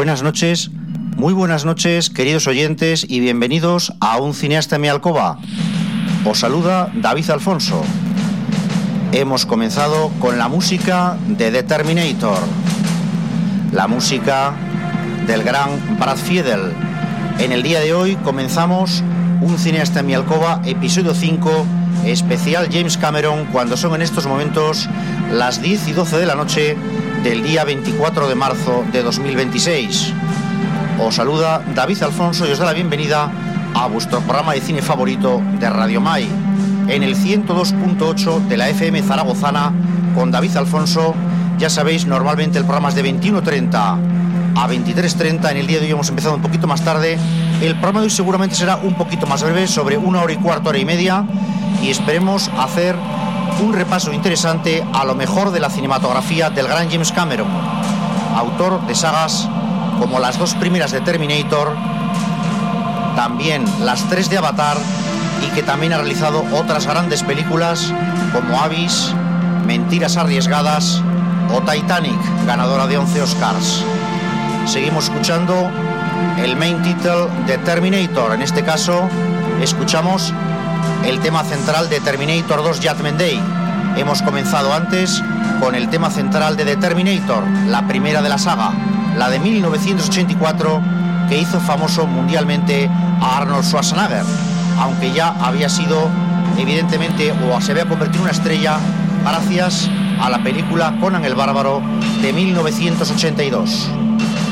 Buenas noches, muy buenas noches, queridos oyentes, y bienvenidos a Un cineasta en mi alcoba. Os saluda David Alfonso. Hemos comenzado con la música de The Terminator, la música del gran Brad Fiedel. En el día de hoy comenzamos Un cineasta en mi alcoba, episodio 5, especial James Cameron, cuando son en estos momentos las 10:12 de la noche del día 24 de marzo de 2026. Os saluda David Alfonso y os da la bienvenida a vuestro programa de cine favorito de Radio Mai, en el 102.8 de la FM zaragozana, con David Alfonso. Ya sabéis, normalmente el programa es de 21:30 a 23:30. En el día de hoy hemos empezado un poquito más tarde. El programa de hoy seguramente será un poquito más breve, sobre 1 hora y cuarto, hora y media, y esperemos hacer un repaso interesante a lo mejor de la cinematografía del gran James Cameron, autor de sagas como las 2 primeras de Terminator, también las 3 de Avatar, y que también ha realizado otras grandes películas como Abyss, Mentiras arriesgadas o Titanic, ganadora de 11 Oscars. Seguimos escuchando el main title de Terminator. En este caso escuchamos el tema central de Terminator 2 Judgment Day. Hemos comenzado antes con el tema central de The Terminator, la primera de la saga, la de 1984, que hizo famoso mundialmente a Arnold Schwarzenegger, aunque ya había sido, evidentemente, o se había convertido en una estrella gracias a la película Conan el Bárbaro de 1982.